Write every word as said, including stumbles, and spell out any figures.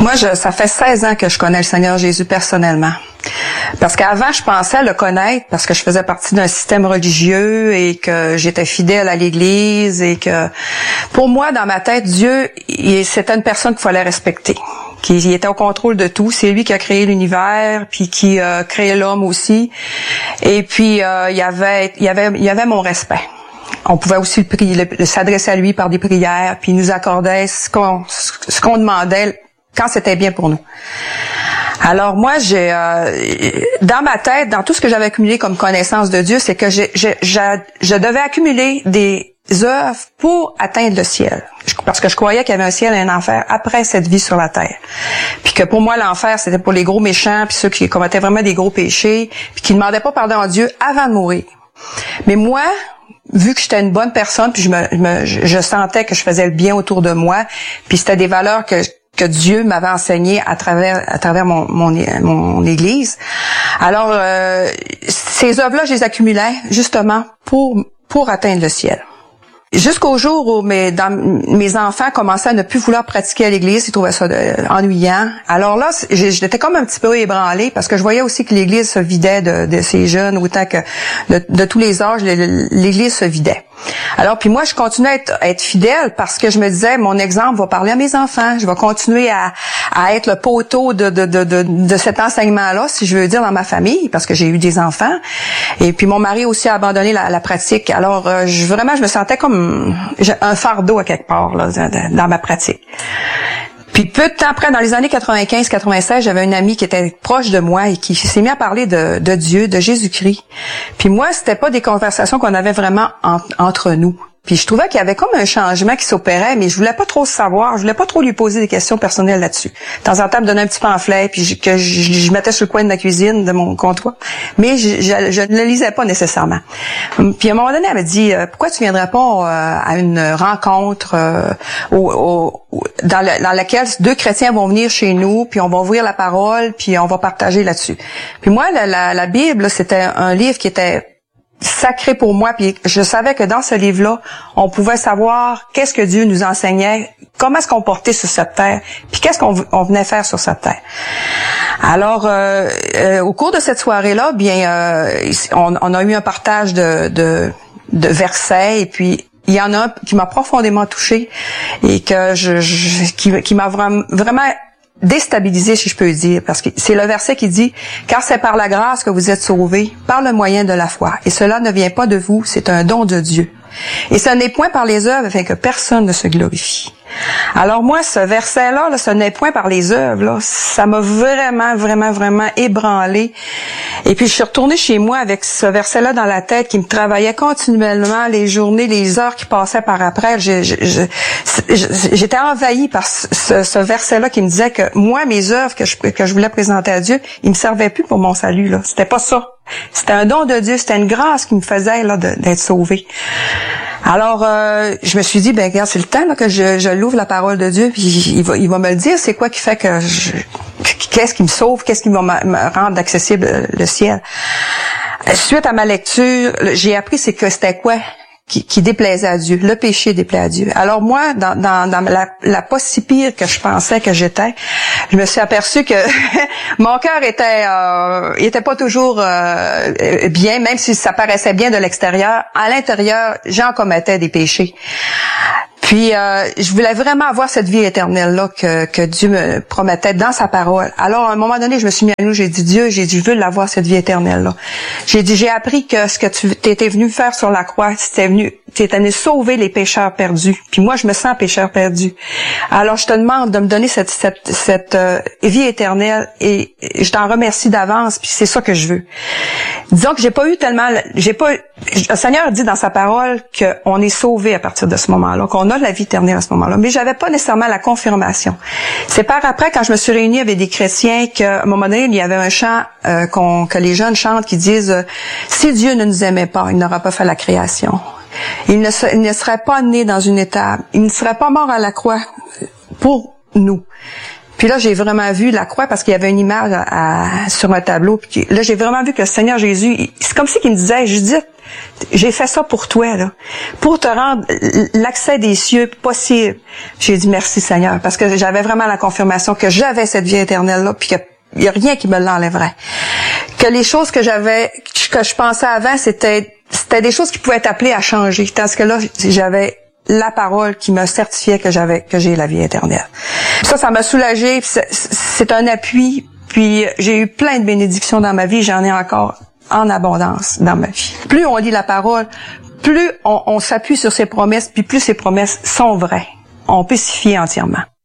Moi, je, ça fait seize ans que je connais le Seigneur Jésus personnellement. Parce qu'avant, je pensais le connaître parce que je faisais partie d'un système religieux et que j'étais fidèle à l'Église et que, pour moi, dans ma tête, Dieu, c'était une personne qu'il fallait respecter. Qui était au contrôle de tout. C'est lui qui a créé l'univers, puis qui a créé l'homme aussi. Et puis, euh, il y avait, il y avait, il y avait mon respect. On pouvait aussi le prier, le, le, s'adresser à lui par des prières, puis il nous accordait ce qu'on, ce qu'on demandait quand c'était bien pour nous. Alors moi, j'ai euh, dans ma tête, dans tout ce que j'avais accumulé comme connaissance de Dieu, c'est que j'ai, j'ai, j'ai, je devais accumuler des œuvres pour atteindre le ciel. Parce que je croyais qu'il y avait un ciel et un enfer après cette vie sur la terre. Puis que pour moi, l'enfer, c'était pour les gros méchants, puis ceux qui commettaient vraiment des gros péchés, puis qui ne demandaient pas pardon à Dieu avant de mourir. Mais moi, vu que j'étais une bonne personne, puis je me, me je sentais que je faisais le bien autour de moi, puis c'était des valeurs que que Dieu m'avait enseignées à travers à travers mon mon, mon église. Alors euh, ces œuvres-là, je les accumulais justement pour pour atteindre le ciel. Jusqu'au jour où mes, dans, mes enfants commençaient à ne plus vouloir pratiquer à l'église, ils trouvaient ça de, ennuyant. Alors là, j'étais comme un petit peu ébranlée parce que je voyais aussi que l'église se vidait de, de ces jeunes, autant que de, de tous les âges, l'église se vidait. Alors, puis moi, je continuais à être, à être fidèle parce que je me disais, mon exemple va parler à mes enfants. Je vais continuer à, à être le poteau de, de, de, de, de cet enseignement-là, si je veux dire, dans ma famille, parce que j'ai eu des enfants. Et puis, mon mari aussi a abandonné la, la pratique. Alors, euh, je, vraiment, je me sentais comme un fardeau à quelque part là, dans ma pratique. Puis peu de temps après, dans les années quatre-vingt-quinze quatre-vingt-seize, j'avais une amie qui était proche de moi et qui s'est mis à parler de, de Dieu, de Jésus-Christ. Puis moi, c'était pas des conversations qu'on avait vraiment en, entre nous. Puis je trouvais qu'il y avait comme un changement qui s'opérait, mais je voulais pas trop savoir, je voulais pas trop lui poser des questions personnelles là-dessus. De temps en temps, me donner un petit pamphlet, puis je, que je, je mettais sur le coin de la cuisine, de mon comptoir. Mais je, je, je ne le lisais pas nécessairement. Puis à un moment donné, elle m'a dit, pourquoi tu viendrais pas euh, à une rencontre euh, au, au, dans, le, dans laquelle deux chrétiens vont venir chez nous, puis on va ouvrir la parole, puis on va partager là-dessus. Puis moi, la, la, la Bible, c'était un livre qui était sacré pour moi, puis je savais que dans ce livre-là, on pouvait savoir qu'est-ce que Dieu nous enseignait, comment est-ce qu'on portait sur cette terre, puis qu'est-ce qu'on on venait faire sur cette terre. Alors, euh, euh, au cours de cette soirée-là, bien, euh, on, on a eu un partage de, de, de versets, et puis il y en a un qui m'a profondément touchée et que je, je qui, qui m'a vraiment, vraiment déstabilisé, si je peux dire, parce que c'est le verset qui dit « Car c'est par la grâce que vous êtes sauvés, par le moyen de la foi. Et cela ne vient pas de vous, c'est un don de Dieu. Et ce n'est point par les œuvres afin que personne ne se glorifie. » Alors moi, ce verset-là, là, ce n'est point par les œuvres, là, ça m'a vraiment, vraiment, vraiment ébranlé. Et puis je suis retournée chez moi avec ce verset-là dans la tête qui me travaillait continuellement, les journées, les heures qui passaient par après. Je, je, je, j'étais envahie par ce, ce verset-là qui me disait que moi, mes œuvres que je, que je voulais présenter à Dieu, ils me servaient plus pour mon salut, là. C'était pas ça. C'était un don de Dieu, c'était une grâce qui me faisait là de, d'être sauvée. Alors, euh, je me suis dit, ben regarde, c'est le temps là, que je, je l'ouvre la parole de Dieu, puis il va, il va me le dire, c'est quoi qui fait que je, qu'est-ce qui me sauve, qu'est-ce qui va me rendre accessible le ciel. Suite à ma lecture, j'ai appris c'est que c'était quoi qui, qui déplaisait à Dieu, le péché déplaît à Dieu. Alors moi, dans, dans, dans la, la pas si pire que je pensais que j'étais, je me suis aperçue que mon cœur était, euh, il était pas toujours euh, bien, même si ça paraissait bien de l'extérieur. À l'intérieur, j'en commettais des péchés. Puis, euh, je voulais vraiment avoir cette vie éternelle-là que, que Dieu me promettait dans sa parole. Alors, à un moment donné, je me suis mis à nous, j'ai dit, Dieu, j'ai dit, je veux l'avoir, cette vie éternelle-là. J'ai dit, j'ai appris que ce que tu étais venu faire sur la croix, c'était venu, tu étais venu sauver les pécheurs perdus. Puis moi, je me sens pécheur perdu. Alors, je te demande de me donner cette, cette, cette euh, vie éternelle et je t'en remercie d'avance, puis c'est ça que je veux. Disons que j'ai pas eu tellement, j'ai pas, le Seigneur dit dans sa parole qu'on est sauvé à partir de ce moment-là, qu'on a la vie éternelle à ce moment-là. Mais j'avais pas nécessairement la confirmation. C'est par après, quand je me suis réunie avec des chrétiens, qu'à un moment donné, il y avait un chant euh, qu'on, que les jeunes chantent qui disent euh, « Si Dieu ne nous aimait pas, il n'aurait pas fait la création. Il ne, il ne serait pas né dans une étable. Il ne serait pas mort à la croix pour nous. » Puis là, j'ai vraiment vu la croix parce qu'il y avait une image à, à, sur un tableau. Puis là, j'ai vraiment vu que le Seigneur Jésus, c'est comme si qu'il me disait, Judith, j'ai fait ça pour toi, là, pour te rendre l'accès des cieux possible. J'ai dit merci Seigneur, parce que j'avais vraiment la confirmation que j'avais cette vie éternelle-là, puis qu'il y a rien qui me l'enlèverait. Que les choses que j'avais, que je pensais avant, c'était, c'était des choses qui pouvaient être appelées à changer. Tandis que là, j'avais la parole qui me certifiait que j'avais, que j'ai la vie éternelle. Ça, ça m'a soulagée. C'est, c'est un appui. Puis j'ai eu plein de bénédictions dans ma vie. J'en ai encore en abondance dans ma vie. Plus on lit la parole, plus on, on s'appuie sur ses promesses, puis plus ses promesses sont vraies. On peut s'y fier entièrement.